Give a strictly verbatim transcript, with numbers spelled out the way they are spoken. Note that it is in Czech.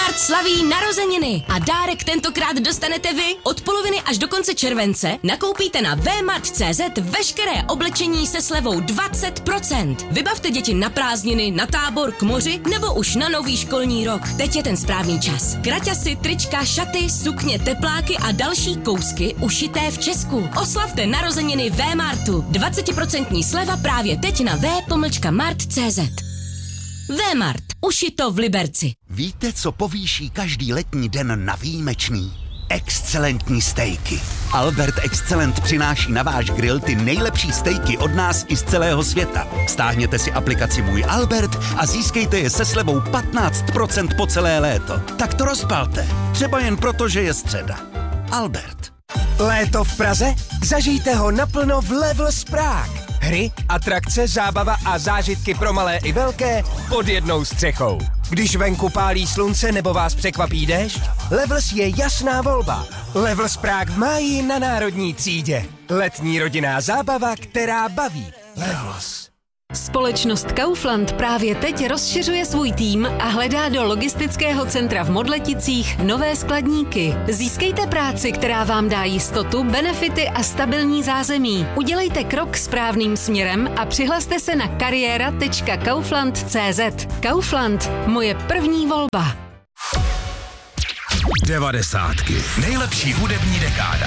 Mart slaví narozeniny a dárek tentokrát dostanete vy. Od poloviny až do konce července nakoupíte na w mart tečka c z veškeré oblečení se slevou dvacet procent. Vybavte děti na prázdniny, na tábor, k moři nebo už na nový školní rok. Teď je ten správný čas. Kraťasy, trička, šaty, sukně, tepláky a další kousky ušité v Česku. Oslavte narozeniny V-Martu. dvacet procent sleva právě teď na w pomlčka mart tečka c z. V-Mart. Ušito v Liberci. Víte, co povýší každý letní den na výjimečný? Excelentní stejky. Albert Excellent přináší na váš grill ty nejlepší stejky od nás i z celého světa. Stáhněte si aplikaci Můj Albert a získejte je se slevou patnáct procent po celé léto. Tak to rozpalte. Třeba jen proto, že je středa. Albert. Léto v Praze? Zažijte ho naplno v Levels Prague. Hry, atrakce, zábava a zážitky pro malé i velké pod jednou střechou. Když venku pálí slunce nebo vás překvapí déšť, Levels je jasná volba. Levels Prague v máji na národní třídě. Letní rodinná zábava, která baví. Levels. Společnost Kaufland právě teď rozšiřuje svůj tým a hledá do logistického centra v Modleticích nové skladníky. Získejte práci, která vám dá jistotu, benefity a stabilní zázemí. Udělejte krok správným směrem a přihlaste se na kariéra tečka kaufland tečka c z. Kaufland, moje první volba. Devadesátky. Nejlepší hudební dekáda.